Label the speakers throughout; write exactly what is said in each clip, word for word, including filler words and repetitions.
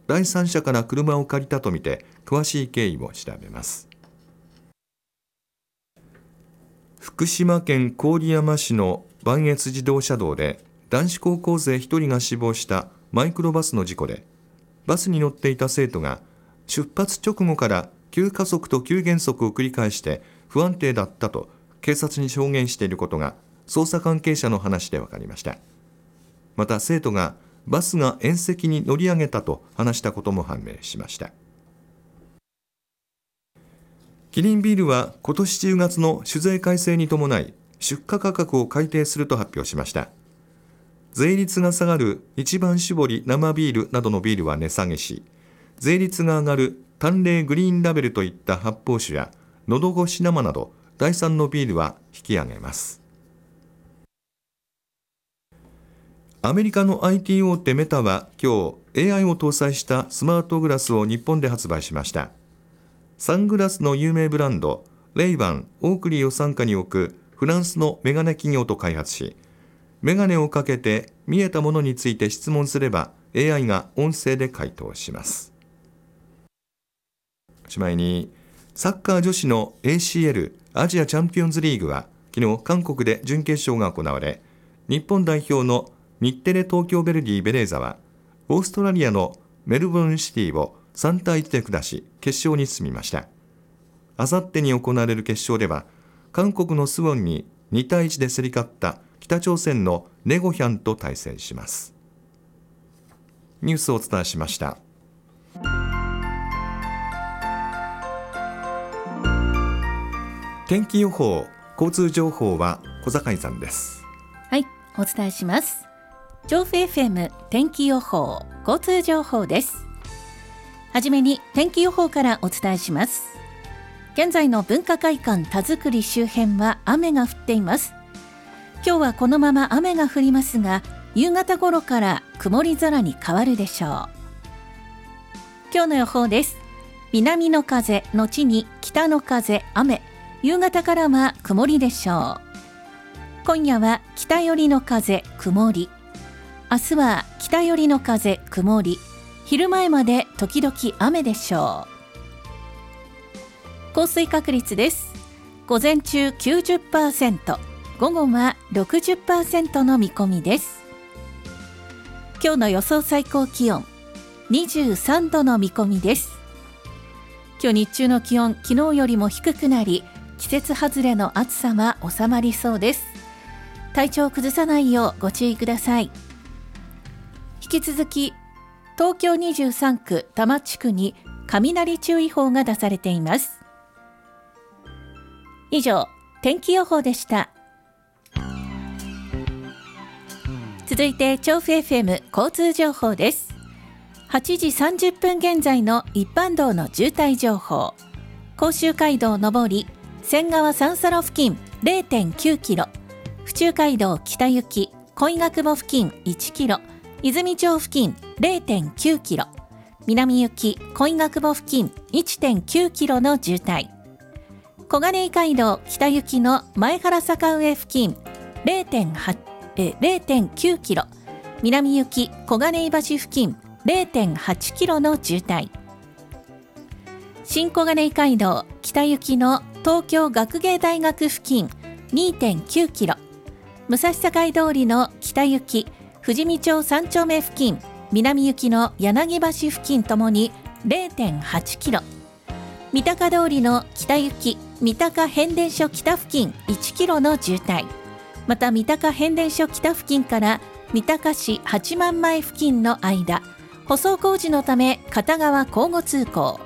Speaker 1: 第三者から車を借りたとみて詳しい経緯を調べます。福島県郡山市の磐越自動車道で男子高校生ひとりが死亡したマイクロバスの事故で、バスに乗っていた生徒が出発直後から急加速と急減速を繰り返して不安定だったと警察に証言していることが捜査関係者の話で分かりました。また生徒がバスが縁石に乗り上げたと話したことも判明しました。キリンビールは今年じゅうがつの酒税改正に伴い出荷価格を改定すると発表しました。税率が下がる一番搾り生ビールなどのビールは値下げし、税率が上がる淡麗グリーンラベルといった発泡酒やのど越し生などだいさんのビールは引き上げます。アメリカの アイティー 大手メタは今日 エーアイ を搭載したスマートグラスを日本で発売しました。サングラスの有名ブランドレイバン・オークリーを傘下に置くフランスのメガネ企業と開発し、メガネをかけて見えたものについて質問すれば エーアイ が音声で回答します。おしまいにサッカー女子の エーシーエル アジアチャンピオンズリーグは昨日韓国で準決勝が行われ、日本代表の日テレ東京ヴェルディベレーザはオーストラリアのメルボルンシティをさんたいいちで下し決勝に進みました。あさってに行われる決勝では韓国のスウォンににたいいちで競り勝った北朝鮮のネゴヒャンと対戦します。ニュースをお伝えしました。天気予報、交通情報は小坂井さんです。
Speaker 2: はい、お伝えします。調布 エフエム 天気予報、交通情報です。はじめに天気予報からお伝えします。現在の文化会館田作り周辺は雨が降っています。今日はこのまま雨が降りますが、夕方頃から曇り空に変わるでしょう。今日の予報です。南の風後に北の風雨、夕方からは曇りでしょう。今夜は北寄りの風曇り、明日は北寄りの風曇り、昼前まで時々雨でしょう。降水確率です。午前中 きゅうじゅっパーセント、午後は ろくじゅっパーセント の見込みです。今日の予想最高気温にじゅうさんどの見込みです。今日日中の気温、昨日よりも低くなり、季節外れの暑さは収まりそうです。体調を崩さないようご注意ください。引き続き東京にじゅうさんく多摩地区に雷注意報が出されています。以上、天気予報でした。続いて調布 エフエム 交通情報です。はちじさんじゅっぷん現在の一般道の渋滞情報。甲州街道上り仙川三叉路付近 れいてんきゅうキロ、府中街道北行き恋ヶ窪付近いちキロ、泉町付近 れいてんきゅうキロ、南行き恋ヶ窪付近 いってんきゅうキロの渋滞。小金井街道北行きの前原坂上付近 れいてんきゅうキロ、南行き小金井橋付近 れいてんはちキロの渋滞。新小金井街道北行きの東京学芸大学付近 にてんきゅうキロ、武蔵境通りの北行き富士見町さん丁目付近、南行きの柳橋付近ともに れいてんはちキロ、三鷹通りの北行き三鷹変電所北付近いちキロの渋滞。また三鷹変電所北付近から三鷹市八幡前付近の間、舗装工事のため片側交互通行。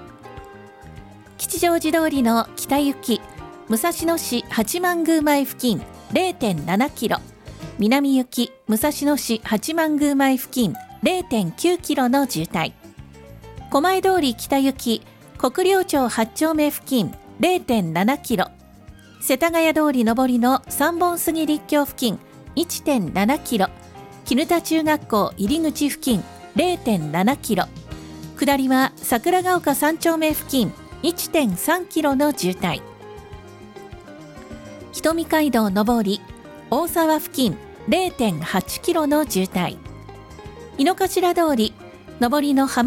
Speaker 2: 吉祥寺通りの北行き武蔵野市八幡宮前付近 れいてんななキロ、南行き武蔵野市八幡宮前付近 れいてんきゅうキロの渋滞。狛江通り北行き国領町はち丁目付近 れいてんななキロ、世田谷通り上りの三本杉立教付近 いってんななキロ、絹田中学校入り口付近 れいてんななキロ、下りは桜ヶ丘さん丁目付近 いってんさんキロの渋滞。瞳街道上り大沢付近 れいてんはちキロの渋滞。井の頭通り上りの浜